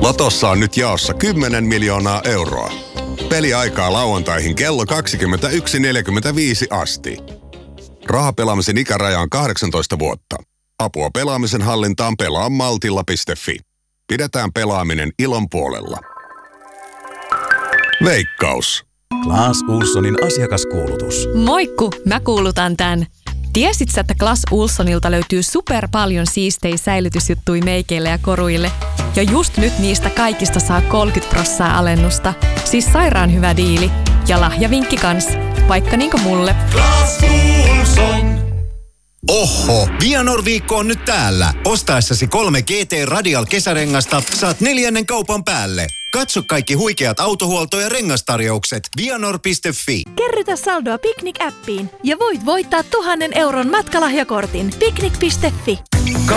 Lotossa on nyt jaossa 10 miljoonaa euroa. Peliaikaa lauantaihin kello 21.45 asti. Rahapelaamisen ikäraja on 18 vuotta. Apua pelaamisen hallintaan pelaa maltilla.fi. Pidetään pelaaminen ilon puolella. Veikkaus. Clas Ohlsonin asiakaskuulutus. Moikku, mä kuulutan tän. Tiesit sä, että Clas Ohlsonilta löytyy super paljon siistejä säilytysjuttuja meikeille ja koruille? Ja just nyt niistä kaikista saa 30% alennusta. Siis sairaan hyvä diili. Ja lahjavinkki kans. Vaikka niinku mulle. Clas Ohlson. Oho, Vianor-viikko on nyt täällä. Ostaessasi 3 GT Radial kesärengasta saat 4. kaupan päälle. Katso kaikki huikeat autohuolto- ja rengastarjoukset vianor.fi. Kerrytä saldoa Picnic-appiin ja voit voittaa 1,000 euron matkalahjakortin. Picnic.fi.